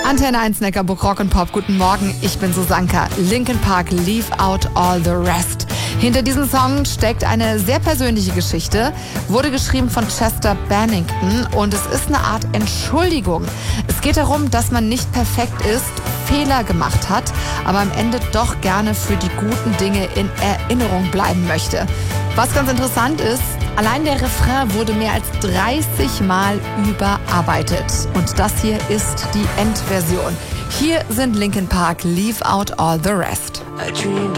Antenne 1 Neckarburg Rock und Pop. Guten Morgen, ich bin Susanka. Linkin Park, Leave Out All the Rest. Hinter diesem Song steckt eine sehr persönliche Geschichte, wurde geschrieben von Chester Bennington und es ist eine Art Entschuldigung. Es geht darum, dass man nicht perfekt ist, Fehler gemacht hat, aber am Ende doch gerne für die guten Dinge in Erinnerung bleiben möchte. Was ganz interessant ist, allein der Refrain wurde mehr als 30 Mal überarbeitet. Und das hier ist die Endversion. Hier sind Linkin Park, Leave Out All the Rest. I dreamed